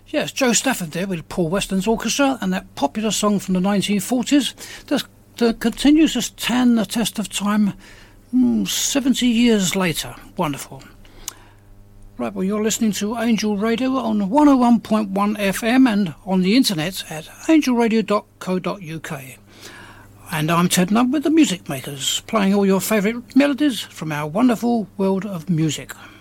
Yes, Joe Stafford there with Paul Weston's orchestra and that popular song from the 1940s that continues to stand the test of time 70 years later. Wonderful. Right, well, you're listening to Angel Radio on 101.1 FM and on the internet at angelradio.co.uk. And I'm Ted Nunn with the Music Makers, playing all your favourite melodies from our wonderful world of music.